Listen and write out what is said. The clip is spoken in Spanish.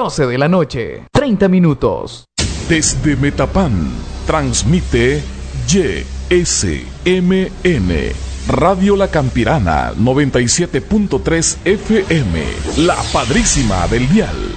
12 de la noche, 30 minutos. Desde Metapán, transmite YSMN, Radio La Campirana, 97.3 FM, la padrísima del dial.